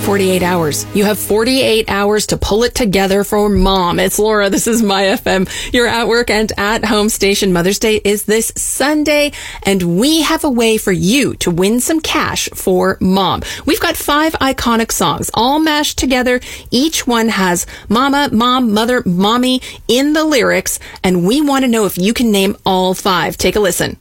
48 hours. You have 48 hours to pull it together for Mom. It's Laura. This is My FM. Your at work and at home station. Mother's Day is this Sunday, and we have a way for you to win some cash for Mom. We've got 5 iconic songs all mashed together. Each one has mama, mom, mother, mommy in the lyrics, and we want to know if you can name all 5. Take a listen.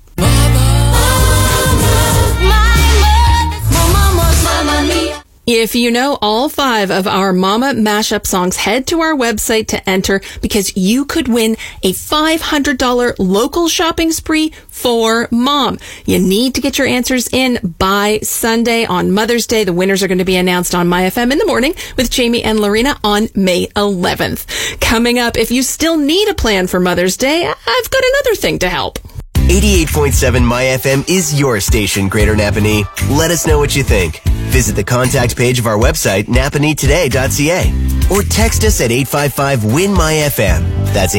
If you know all 5 of our Mama mashup songs, head to our website to enter, because you could win a $500 local shopping spree for Mom. You need to get your answers in by Sunday on Mother's Day. The winners are going to be announced on My FM in the morning with Jamie and Lorena on May 11th. Coming up, if you still need a plan for Mother's Day, I've got another thing to help. 88.7 My FM is your station, Greater Napanee. Let us know what you think. Visit the contact page of our website, napaneetoday.ca, or text us at 855-WIN-MY-FM. That's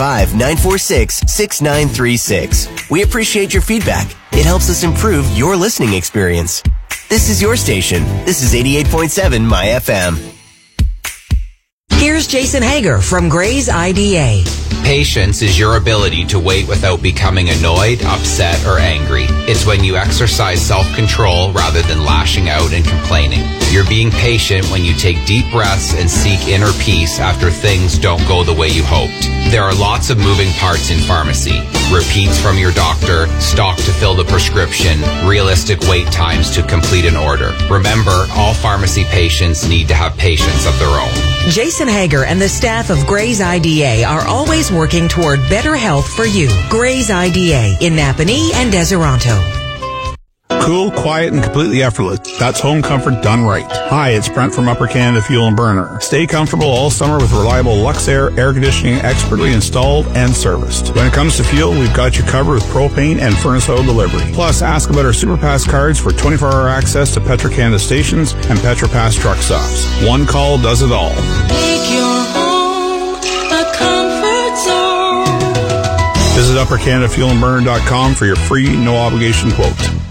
855-946-6936. We appreciate your feedback. It helps us improve your listening experience. This is your station. This is 88.7 My FM. Here's Jason Hager from Gray's IDA. Patience is your ability to wait without becoming annoyed, upset, or angry. It's when you exercise self-control rather than lashing out and complaining. You're being patient when you take deep breaths and seek inner peace after things don't go the way you hoped. There are lots of moving parts in pharmacy. Repeats from your doctor, stock to fill the prescription, realistic wait times to complete an order. Remember, all pharmacy patients need to have patience of their own. Jason Hager and the staff of Gray's IDA are always working toward better health for you. Gray's IDA in Napanee and Deseronto. Cool, quiet, and completely effortless. That's home comfort done right. Hi, it's Brent from Upper Canada Fuel and Burner. Stay comfortable all summer with reliable Luxair air conditioning, expertly installed and serviced. When it comes to fuel, we've got you covered with propane and furnace oil delivery. Plus, ask about our SuperPass cards for 24-hour access to Petro-Canada stations and PetroPass truck stops. One call does it all. Make your home a comfort zone. Visit UpperCanadaFuelandBurner.com for your free, no-obligation quote.